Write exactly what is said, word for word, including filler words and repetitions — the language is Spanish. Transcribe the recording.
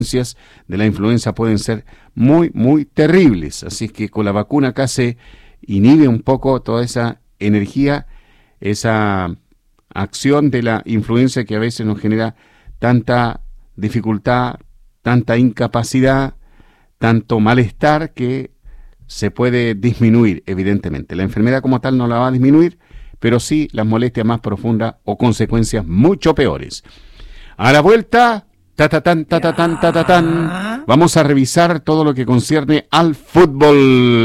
de la influenza pueden ser muy, muy terribles. Así que con la vacuna acá se inhibe un poco toda esa energía, esa acción de la influenza que a veces nos genera tanta dificultad, tanta incapacidad, tanto malestar que se puede disminuir, evidentemente. La enfermedad como tal no la va a disminuir, pero sí las molestias más profundas o consecuencias mucho peores. A la vuelta, ta ta tan, ta ta tan, ta ta tan, vamos a revisar todo lo que concierne al fútbol.